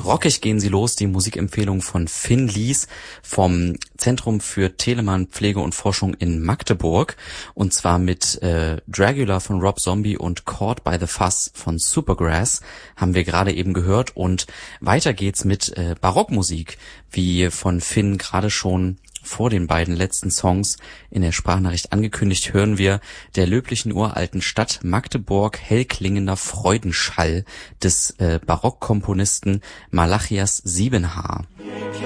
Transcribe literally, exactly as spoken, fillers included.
Rockig gehen sie los, die Musikempfehlung von Finn Lies vom Zentrum für Telemann Pflege und Forschung in Magdeburg. Und zwar mit äh, Dragula von Rob Zombie und Caught by the Fuzz von Supergrass haben wir gerade eben gehört. Und weiter geht's mit äh, Barockmusik, wie von Finn gerade schon vor den beiden letzten Songs in der Sprachnachricht angekündigt, hören wir der löblichen uralten Stadt Magdeburg hellklingender Freudenschall des äh, Barockkomponisten Malachias Siebenhaar.